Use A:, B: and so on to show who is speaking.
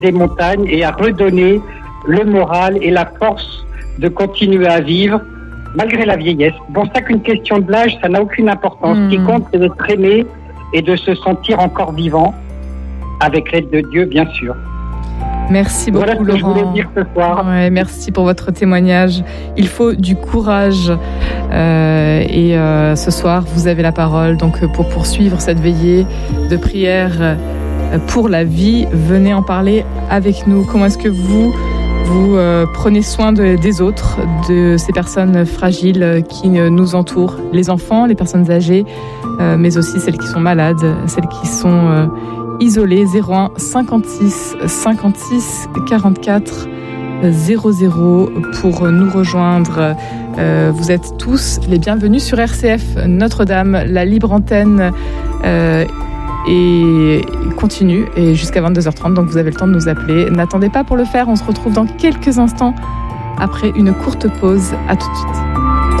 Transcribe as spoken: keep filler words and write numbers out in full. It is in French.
A: des montagnes et à redonner le moral et la force de continuer à vivre malgré la vieillesse. Bon, ça qu'une question de l'âge, ça n'a aucune importance.
B: Mmh.
A: Ce qui compte, c'est d'être aimé et de se sentir encore vivant, avec l'aide de Dieu, bien sûr.
B: Merci beaucoup,
A: voilà ce que
B: Laurent.
A: je voulais dire ce soir.
B: Ouais, merci pour votre témoignage. Il faut du courage. Euh, et euh, ce soir, vous avez la parole. Donc, pour poursuivre cette veillée de prière euh, pour la vie, venez en parler avec nous. Comment est-ce que vous, vous euh, prenez soin de, des autres, de ces personnes fragiles qui nous entourent, les enfants, les personnes âgées, euh, mais aussi celles qui sont malades, celles qui sont euh, isolées. Zéro un cinquante-six cinquante-six quarante-quatre zéro zéro pour nous rejoindre. Euh, vous êtes tous les bienvenus sur R C F Notre-Dame, la libre antenne euh, et continue et jusqu'à vingt-deux heures trente, donc vous avez le temps de nous appeler. N'attendez pas pour le faire, on se retrouve dans quelques instants après une courte pause. À tout de suite.